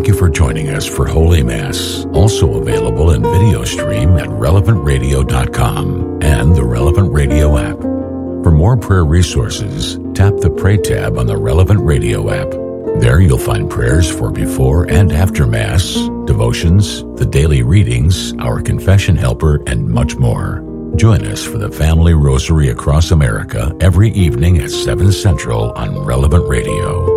thank you for joining us for Holy Mass, also available in video stream at relevantradio.com and the Relevant Radio app. For more prayer resources, tap the Pray tab on the Relevant Radio app. There you'll find prayers for before and after Mass, devotions, the daily readings, our confession helper, and much more. Join us for the Family Rosary across America every evening at 7 Central on Relevant Radio.